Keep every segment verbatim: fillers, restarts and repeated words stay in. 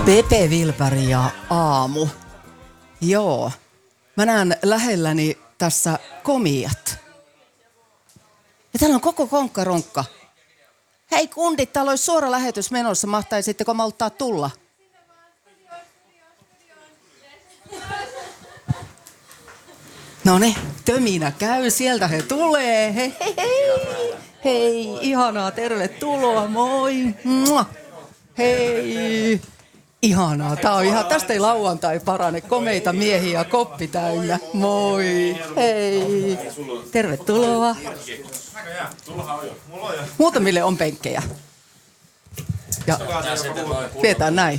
Pepe Vilpäri ja aamu. Joo. Mä näen lähelläni tässä komiat. Ja täällä on koko konkkaronkka. Hei kundit, täällä olisi suora lähetys menossa. Mahtaisitteko malttaa tulla? Noniin, töminä käy. Sieltä he tulee. Hei, hei, hei. Hei, ihanaa. Tervetuloa. Moi. Mua. Hei. Ihanaa. Tää on ihan, tästä ei lauantai parane. Komeita miehiä, koppi täynnä. Moi. Hei. Tervetuloa. Muutamille on penkkejä. Ja pidetään näin.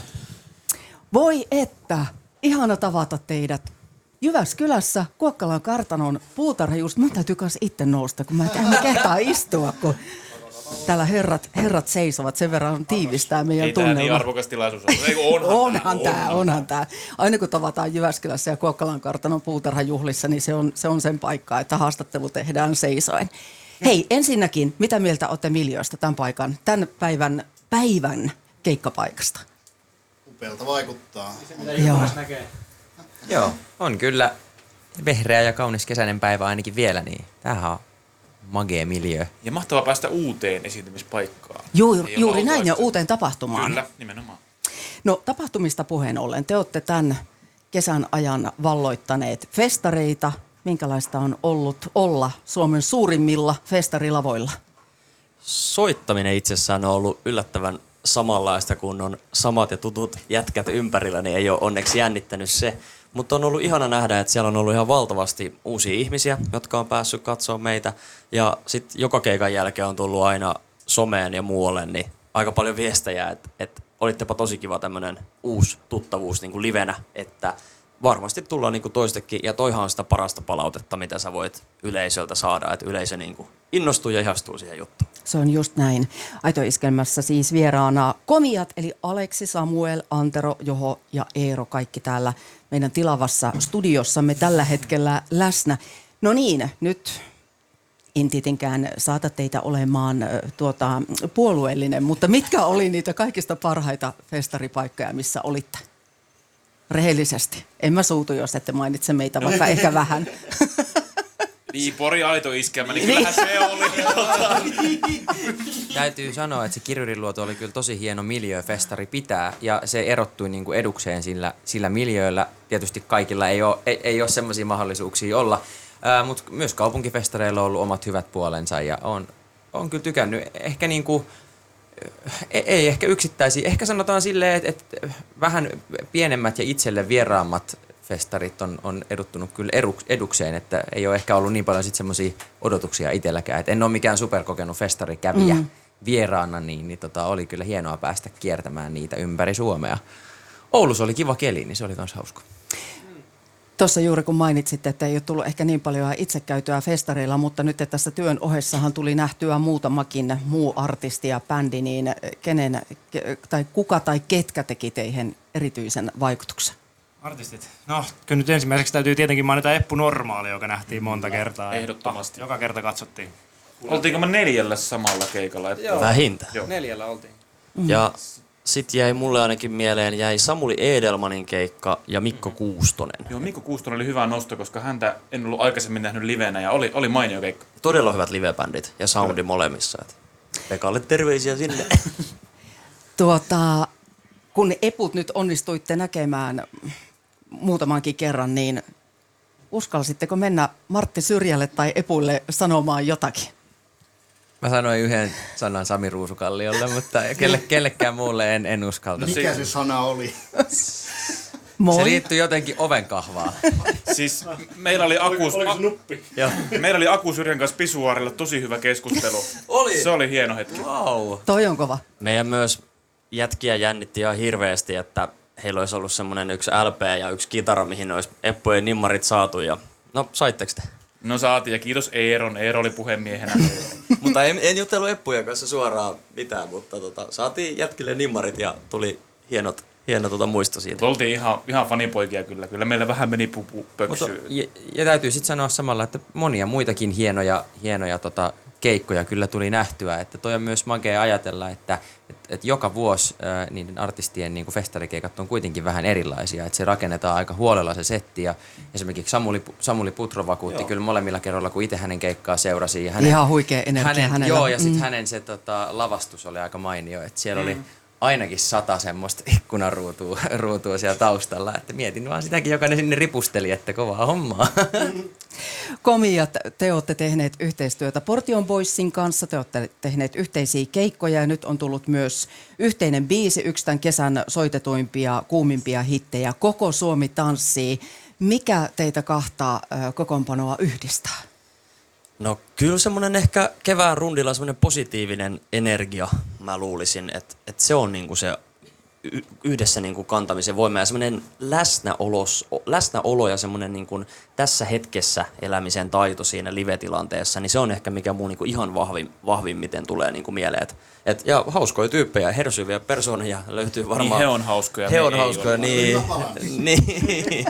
Voi että, ihana tavata teidät. Jyväskylässä Kuokkalan kartanon puutarhajuusto. Mun täytyy kanssa itse nousta, kun mä en kehtaa istua, kun täällä herrat, herrat seisovat. Sen verran tiivistää meidän tunnelma. Ei tää niin arvokas tilaisuus on. Ei, onhan, onhan tää, onhan tää. Aina kun tavataan Jyväskylässä ja Kuokkalan kartanon puutarhajuhlissa, niin se on, se on sen paikka, että haastattelu tehdään seisoen. Hei, ensinnäkin, mitä mieltä olette miljöistä tämän paikan, tämän päivän, päivän keikkapaikasta? Upealta vaikuttaa. Joo. Joo, on kyllä vehreä ja kaunis kesäinen päivä ainakin vielä, niin tämähän on magee miljö. Ja mahtavaa päästä uuteen esiintymispaikkaan. Juuri, juuri näin ja uuteen tapahtumaan. Kyllä, nimenomaan. No tapahtumista puheen ollen, te olette tämän kesän ajan valloittaneet festareita. Minkälaista on ollut olla Suomen suurimmilla festarilavoilla? Soittaminen itsessään on ollut yllättävän samanlaista, kun on samat ja tutut jätkät ympärillä, niin ei ole onneksi jännittänyt se. Mutta on ollut ihana nähdä, että siellä on ollut ihan valtavasti uusia ihmisiä, jotka on päässyt katsoa meitä. Ja sitten joka keikan jälkeen on tullut aina someen ja muualle niin aika paljon viestejä, että, että olittepa tosi kiva tämmöinen uusi tuttavuus niin kuin livenä, että varmasti tullaan niin kuin toistekin. Ja toihan on sitä parasta palautetta, mitä sä voit yleisöltä saada, että yleisö niin kuin innostuu ja ihastuu siihen juttuun. Se on just näin. Aito-iskelmässä siis vieraana komiat, eli Aleksi, Samuel, Antero, Joho ja Eero, kaikki täällä meidän tilavassa studiossamme tällä hetkellä läsnä. No niin, nyt en tietenkään saata teitä olemaan äh, tuota, puolueellinen, mutta mitkä oli niitä kaikista parhaita festaripaikkoja, missä olitte? Rehellisesti. En mä suutu, jos ette mainitse meitä, vaikka ehkä vähän. Niin, Pori aito iskelmä, niin kyllähän se oli. Täytyy sanoa, että se Kirjurinluoto oli kyllä tosi hieno miljööfestari pitää, ja se erottui niin kuin edukseen sillä, sillä miljööllä. Tietysti kaikilla ei ole, ei, ei ole semmoisia mahdollisuuksia olla, ää, mutta myös kaupunkifestareilla on ollut omat hyvät puolensa, ja on, on kyllä tykännyt. Ehkä niin kuin, ei, ei ehkä yksittäisiä, ehkä sanotaan silleen, että, että vähän pienemmät ja itselle vieraammat festarit on, on eduttunut kyllä edukseen, että ei ole ehkä ollut niin paljon sitten semmoisia odotuksia itselläkään. Et en ole mikään superkokenut festarikävijä mm. vieraana, niin, niin tota, oli kyllä hienoa päästä kiertämään niitä ympäri Suomea. Oulussa oli kiva keli, niin se oli myös hauska. Tuossa juuri kun mainitsitte, että ei ole tullut ehkä niin paljon itse käytyä festareilla, mutta nyt tässä työn ohessahan tuli nähtyä muutamakin muu artisti ja bändi, niin kenen, tai kuka tai ketkä teki teihin erityisen vaikutuksen? Artistit. No, kyllä nyt ensimmäiseksi täytyy tietenkin mainita Eppu Normaali, joka nähtiin monta kertaa. Ehdottomasti. Joka kerta katsottiin. Oltiinko me neljällä samalla keikalla? Joo. Vähintään. Joo. Neljällä oltiin. Mm. Ja sitten jäi mulle ainakin mieleen, jäi Samuli Edelmanin keikka ja Mikko Kuustonen. Joo, Mikko Kuustonen oli hyvä nosto, koska häntä en ollut aikaisemmin nähnyt livenä ja oli, oli mainio keikka. Todella hyvät livebändit ja soundi molemmissa. Et Pekalle terveisiä sinne. Tuota, kun Eput nyt onnistuitte näkemään muutamankin kerran, niin uskalsitteko mennä Martti Syrjälle tai Epuille sanomaan jotakin? Mä sanoin yhden sanan Sami Ruusukalliolle, mutta kelle, kellekään muulle en, en uskalta. Mikä se sana oli? Moi. Se liittyy jotenkin ovenkahvaan. Siis meillä oli Aku, meillä oli Aku Syrjän kanssa pisuaarilla tosi hyvä keskustelu. Oli? Se oli hieno hetki. Wow. Toi on kova. Meidän myös jätkiä jännitti ihan hirveästi, että heillä olisi ollut semmoinen yksi L P ja yksi kitara, mihin olisi Eppujen nimmarit saatu. Ja no, saitteko te? No saatiin ja kiitos Eeron. Eero oli puhemiehenä. Mutta en, en jutellut Eppujen kanssa suoraan mitään, mutta tota, saatiin jätkille nimmarit ja tuli hienot, hieno tota muisto siitä. Oltiin ihan, ihan fanipoikia kyllä. Kyllä meillä vähän meni pupu pöksyyn. Ja, ja täytyy sitten sanoa samalla, että monia muitakin hienoja, hienoja tota, keikkoja kyllä tuli nähtyä. Että toi on myös makea ajatella, että et, et joka vuosi ää, niiden artistien niin kuin festarikeikat on kuitenkin vähän erilaisia. Että se rakennetaan aika huolella se setti. Ja esimerkiksi Samuli, Samuli Putro vakuutti Joo. kyllä molemmilla kerroilla, kun itse hänen keikkaa seurasi. Ja hänen, Ihan huikea energia hänen, hänellä. Joo, ja sitten mm. hänen se tota, lavastus oli aika mainio. Että siellä mm. oli ainakin sata semmoista ikkunaruutua ruutua siellä taustalla, että mietin vaan sitäkin, joka ne sinne ripusteli, että kovaa hommaa. Komiat, te olette tehneet yhteistyötä Portion Boysin kanssa, te olette tehneet yhteisiä keikkoja ja nyt on tullut myös yhteinen biisi, yksi tämän kesän soitetuimpia, kuumimpia hittejä, Koko Suomi tanssii. Mikä teitä kahtaa ö, kokoonpanoa yhdistää? No kyllä semmoinen ehkä kevään rundilla semmoinen positiivinen energia, mä luulisin, että, että se on niinku se y- yhdessä niinku kantamisen voima ja semmoinen läsnäolos, läsnäolo ja semmoinen niinku tässä hetkessä elämisen taito siinä live-tilanteessa, niin se on ehkä mikä muu niinku ihan vahvin, vahvimmiten tulee niinku mieleen. Et, et, ja hauskoja tyyppejä, hersyviä persoonia löytyy varmaan. Niin he on hauskoja. He on hauskoja, niin. niin.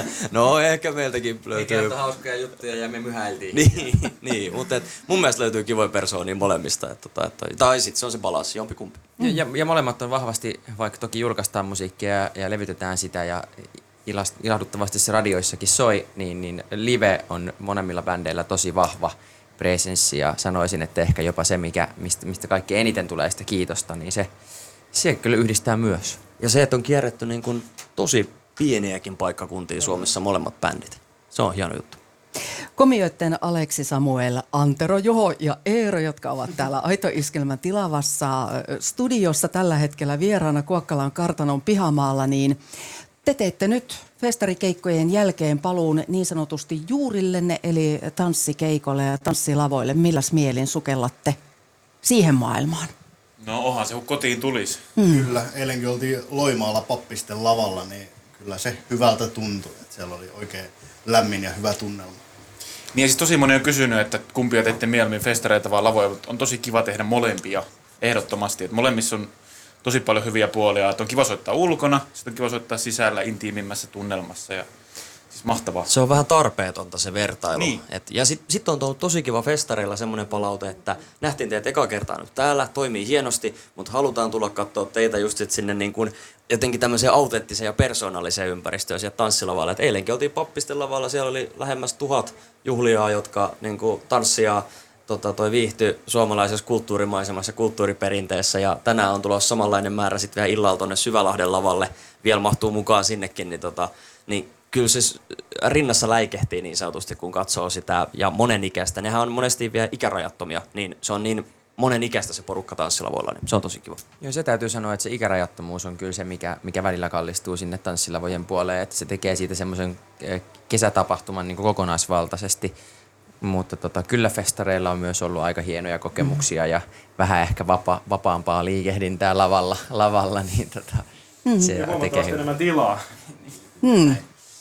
No ehkä meiltäkin löytyy. Mikä hauskoja juttuja ja me myhäiltiin. niin, niin, mutta et mun mielestä löytyy kivoja persoonia molemmista. Et, et, et, tai sitten se on se balanssi, jompikumpi. Ja, ja, ja molemmat on vahvasti, vaikka toki julkaistaan musiikkia ja, ja levitetään sitä ja ilast, ilahduttavasti se radioissakin soi, niin, niin live on monemmilla bändeillä tosi vahva presenssi ja sanoisin, että ehkä jopa se, mikä, mistä, mistä kaikki eniten tulee sitä kiitosta, niin se, se kyllä yhdistää myös. Ja se, että on kierretty niin kun tosi pieniäkin paikkakuntia Suomessa molemmat bändit. Se on hieno juttu. Komioitten Aleksi, Samuel, Antero, Juho ja Eero, jotka ovat täällä Aito Iskelmän tilavassa studiossa tällä hetkellä vieraana Kuokkalan kartanon pihamaalla, niin te teette nyt festarikeikkojen jälkeen paluun niin sanotusti juurillenne, eli tanssikeikolle ja tanssilavoille. Milläs mielin sukellatte siihen maailmaan? No onhan se, kun kotiin tulisi. Hmm. Kyllä, eilenkin oltiin Loimaalla Pappisten lavalla, niin kyllä se hyvältä tuntui. Että siellä oli oikein lämmin ja hyvä tunnelma. Niin ja siis tosi moni on kysynyt, että kumpia teette mieluummin festareita vai lavoja, mutta on tosi kiva tehdä molempia ehdottomasti. Että molemmissa on tosi paljon hyviä puolia. Että on kiva soittaa ulkona, sitten on kiva soittaa sisällä intiimimmässä tunnelmassa ja siis mahtavaa. Se on vähän tarpeetonta se vertailu. Niin. Et, ja sitten sit on tullut tosi kiva festareilla semmoinen palaute, että nähtiin teidät eka kertaa nyt täällä, toimii hienosti, mutta halutaan tulla katsoa teitä just sit sinne niin kuin jotenkin tämmöiseen autenttiseen ja persoonalliseen ympäristöön siellä tanssilavalle. Et eilenkin oltiin Pappisten lavalla, siellä oli lähemmäs tuhat juhlijaa, jotka niin kuin tanssia tota, toi viihtyi suomalaisessa kulttuurimaisemassa, kulttuuriperinteessä ja tänään on tulossa samanlainen määrä sitten vielä illalla tuonne Syvälahden lavalle, vielä mahtuu mukaan sinnekin, niin, tota, niin kyllä se rinnassa läikehtii niin sanotusti, kun katsoo sitä ja monenikäistä. Nehän on monesti vielä ikärajattomia, niin se on niin monenikäistä se porukka tanssilavoilla, niin se on tosi kiva. Joo, se täytyy sanoa, että se ikärajattomuus on kyllä se, mikä, mikä välillä kallistuu sinne tanssilavojen puoleen, että se tekee siitä semmoisen kesätapahtuman niin kuin kokonaisvaltaisesti. Mutta tota, kyllä festareilla on myös ollut aika hienoja kokemuksia ja vähän ehkä vapa, vapaampaa liikehdintää lavalla, lavalla niin tota, mm-hmm. se tekee hyvää. enemmän tilaa. Hmm.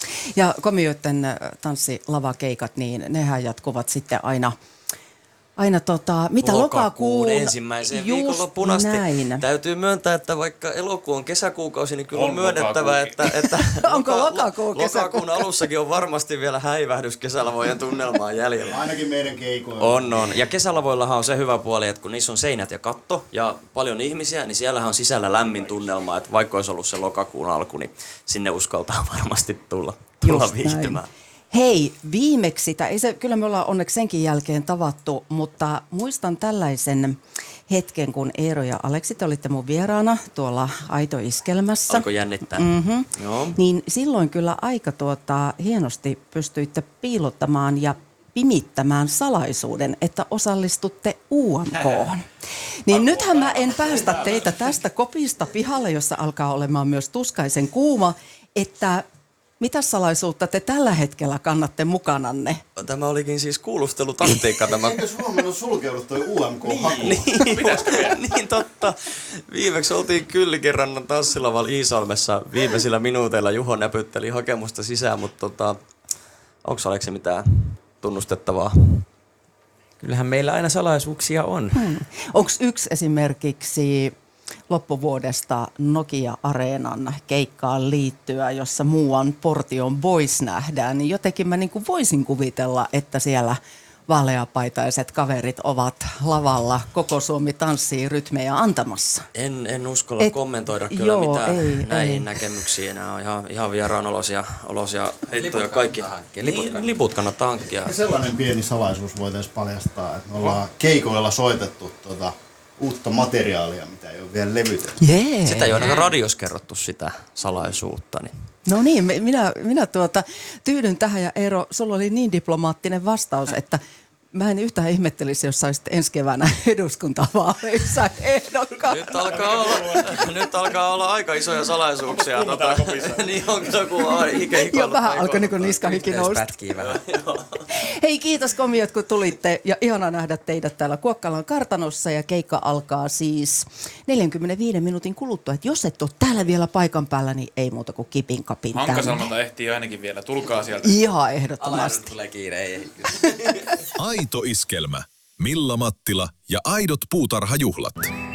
Ja komioitten tanssilavakeikat, niin nehän jatkuvat sitten aina, aina tota, mitä lokakuun, lokakuun ensimmäiseen viikonloppuun asti. Näin. Täytyy myöntää, että vaikka elokuu on kesäkuukausi, niin kyllä on, On myönnettävä, että, että Onko loka- lokakuu kesäkuukausi? lokakuun alussakin on varmasti vielä häivähdys kesälavojen tunnelmaa jäljellä. Ainakin meidän keikoilla. On, on. Ja kesälavoillahan on se hyvä puoli, että kun niissä on seinät ja katto ja paljon ihmisiä, niin siellähän on sisällä lämmin tunnelma, että vaikka olisi ollut se lokakuun alku, niin sinne uskaltaa varmasti tulla, tulla Just näin. viihtymään. Hei, viimeksi, tai ei se, kyllä me ollaan onneksi senkin jälkeen tavattu, mutta muistan tällaisen hetken, kun Eero ja Aleksi, te olitte mun vieraana tuolla Aito Iskelmässä. Alkoi jännittää. Mm-hmm. Joo. Niin silloin kyllä aika tuota, hienosti pystyitte piilottamaan ja pimittämään salaisuuden, että osallistutte U M K:hon. Niin nythän mä en päästä teitä tästä kopista pihalle, jossa alkaa olemaan myös tuskaisen kuuma, että mitä salaisuutta te tällä hetkellä kannatte mukananne? Tämä olikin siis kuulustelutaktiikka. Tämä... Eikö Suomen ole sulkeudu toi U M K-haku? Niin, niin totta. Viimeksi oltiin Kyllikinrannan tanssilavalla Iisalmessa. Viimeisillä minuuteilla Juho näpytteli hakemusta sisään, mutta tota, onko Aleksi mitään tunnustettavaa? Kyllähän meillä aina salaisuuksia on. Hmm. Onko yksi esimerkiksi loppuvuodesta Nokia-areenan keikkaan liittyä, jossa muuan Portion Boys nähdään, niin jotenkin mä niin kuin voisin kuvitella, että siellä vaaleapaitaiset kaverit ovat lavalla. Koko Suomi tanssii rytmejä antamassa. En, en uskalla Et- kommentoida kyllä joo, mitään ei, näihin ei. näkemyksiin. Nämä on ihan, ihan vieraan olosia, olosia heittoja kaikki. hankkia, Liput, liput niin, liput kannattaa hankkia. Ja sellainen pieni salaisuus voitaisiin paljastaa, että me ollaan keikoilla soitettu tuota uutta materiaalia, mitä ei ole vielä levytetty. Jee. Sitä ei ole radios kerrottu sitä salaisuutta. Niin. No niin, me- minä, minä tuota, tyydyn tähän ja Eero, sulla oli niin diplomaattinen vastaus, että mä en yhtään ihmettelisi, jos saisit ensi keväänä eduskuntavaaleissa ehdokkaan. Nyt alkaa, olla, nyt alkaa olla aika isoja salaisuuksia. Tota, niin on joku ikä Jo vähän alkoi niin niskahiki nousta. Pätkii vähän. Hei, kiitos komiot, kun tulitte ja ihana nähdä teidät täällä Kuokkalan kartanossa ja keikka alkaa siis neljänkymmenenviiden minuutin kuluttua. Et jos et ole täällä vielä paikan päällä, niin ei muuta kuin kipin kapin tänne. Hankasalmalta ehtii ainakin vielä. Tulkaa sieltä. Ihan ehdottomasti. Tulee kiire, ei, ei. Aito iskelmä. Milla Mattila ja aidot puutarhajuhlat.